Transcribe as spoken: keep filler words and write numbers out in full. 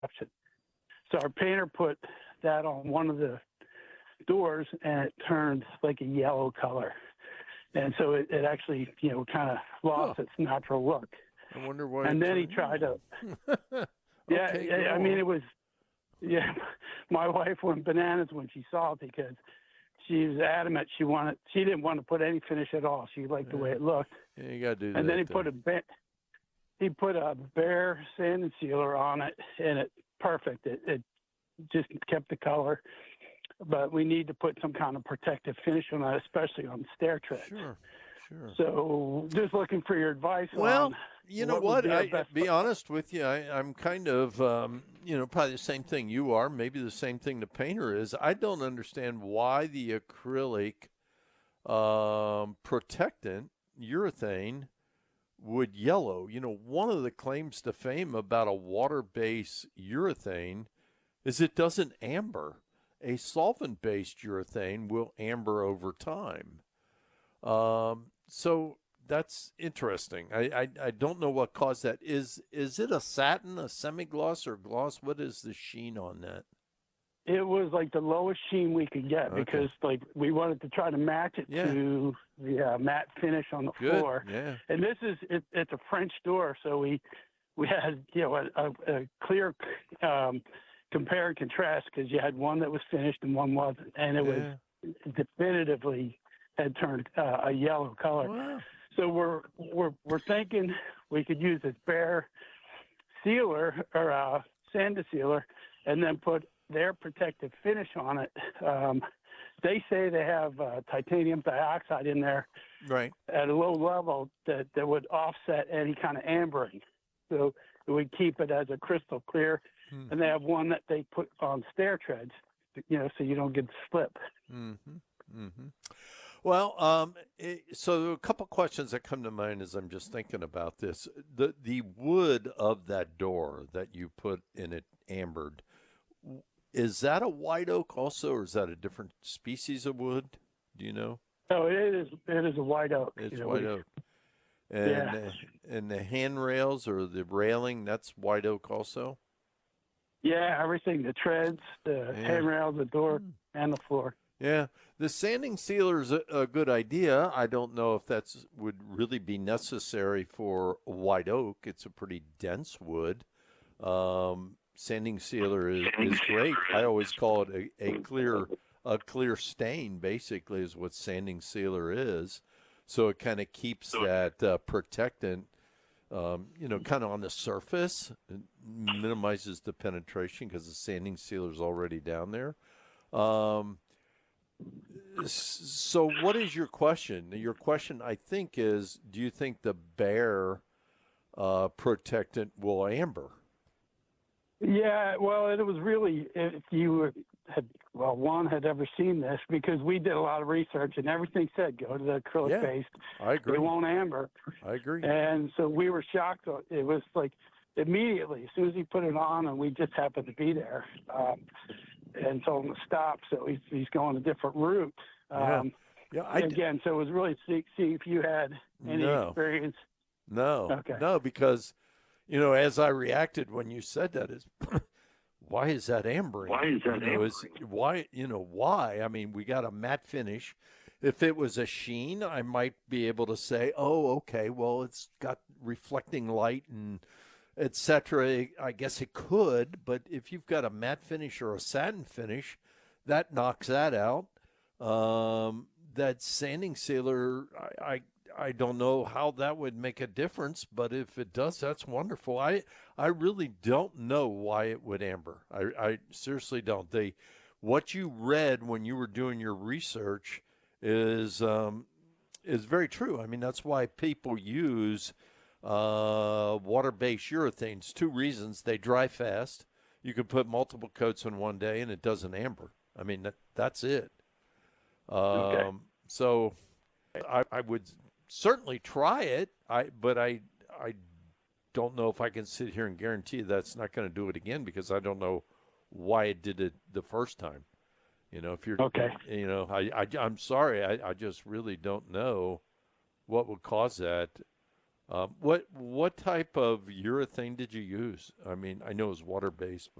option. So our painter put that on one of the doors, and it turned like a yellow color. And so it, it actually, you know, kind of lost Huh. its natural look. I wonder why. And It then he turned tried to, yellow. yeah, Okay, yeah, go I mean, on. it was, yeah, my wife went bananas when she saw it because she was adamant she wanted, she didn't want to put any finish at all. She liked the way Yeah, it looked. yeah, you got to do And then that he there. put a ba- he put a bare sand sealer on it, and it perfect. It, it just kept the color. But we need to put some kind of protective finish on it, especially on stair treads. Sure, sure. So just looking for your advice Well, on you know what would what? be our I best. be honest with you. I, I'm kind of, um, you know, probably the same thing you are. Maybe the same thing the painter is. I don't understand why the acrylic um, protectant urethane would yellow. You know, one of the claims to fame about a water-based urethane is it doesn't amber. A solvent-based urethane will amber over time. Um, so that's interesting. I, I I don't know what caused that. Is is it a satin, a semi-gloss, or gloss? What is the sheen on that? It was like the lowest sheen we could get Okay. because like we wanted to try to match it Yeah. to the uh, matte finish on the Good. floor. Yeah. And this is it, it's a French door, so we we had you know a, a, a clear um, compare and contrast because you had one that was finished and one wasn't, and it was Yeah. definitively had turned uh, a yellow color. Wow. So we're we're we're thinking we could use this bare sealer or uh, sand sealer, and then put their protective finish on it. Um, they say they have uh, titanium dioxide in there Right. at a low level that, that would offset any kind of ambering. So it would keep it as a crystal clear. Mm-hmm. And they have one that they put on stair treads, you know, so you don't get slip. Mm-hmm. Mm-hmm. Well, um, it, so a couple questions that come to mind as I'm just thinking about this. The the wood of that door that you put in it ambered, is that a white oak also, or is that a different species of wood? Do you know? So it is it is a white oak. You It's know, white we, oak. yeah, And uh, and the handrails or the railing, that's white oak also? yeah, everything, the treads, the Yeah. handrail, the door, Hmm. and the floor. Yeah. The sanding sealer is a, a good idea. I don't know if that's would really be necessary for white oak. It's a pretty dense wood. Um, sanding sealer is, is great. I always call it a, a clear a clear stain. Basically, is what sanding sealer is. So it kind of keeps that uh, protectant, um, you know, kind of on the surface. It minimizes the penetration because the sanding sealer is already down there. Um, so, what is your question? Your question, I think, is: do you think the Bear uh, protectant will amber? Yeah, well, it was really if you had well, one had ever seen this because we did a lot of research and everything said go to the acrylic Yeah, based. I agree. It won't amber, I agree. and so we were shocked. It was like immediately as soon as he put it on, and we just happened to be there, um, and told him to stop. So he's he's going a different route. Yeah, Um, yeah. I d- again, so it was really see, see if you had any no, experience. no, Okay. no, because you know, as I reacted when you said that, is why is that ambering? Why is that you know, ambering? is why you know why? I mean, we got a matte finish. If it was a sheen, I might be able to say, oh, okay, well, it's got reflecting light and et cetera. I guess it could, but if you've got a matte finish or a satin finish, that knocks that out. Um, that sanding sealer, I, I I don't know how that would make a difference, but if it does, that's wonderful. I I really don't know why it would amber. I, I seriously don't. They, what you read when you were doing your research is um, is very true. I mean, that's why people use uh, water-based urethanes. Two reasons: they dry fast. You can put multiple coats in one day, and it doesn't amber. I mean, that, that's it. Okay. Um, so I, I would certainly try it. I but I I don't know if I can sit here and guarantee that's not going to do it again because I don't know why it did it the first time. You know, if you're Okay. you know, I, I I'm sorry, I, I just really don't know what would cause that. Um, what what type of urethane did you use? I mean, I know it's water based,